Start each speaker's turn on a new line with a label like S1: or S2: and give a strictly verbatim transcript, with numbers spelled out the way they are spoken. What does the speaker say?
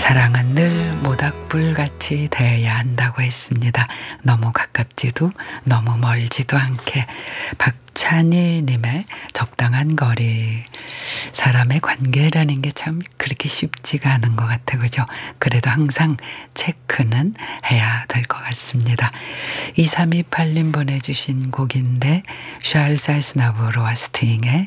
S1: 사랑은 늘 모닥불같이 대해야 한다고 했습니다. 너무 가깝지도 너무 멀지도 않게. 박찬희 님의 적당한 거리. 사람의 관계라는 게 참 그렇게 쉽지가 않은 것 같아, 그죠? 그래도 항상 체크는 해야 될 것 같습니다. 이삼이팔 님 보내주신 곡인데 샬 살스나브로와 스팅의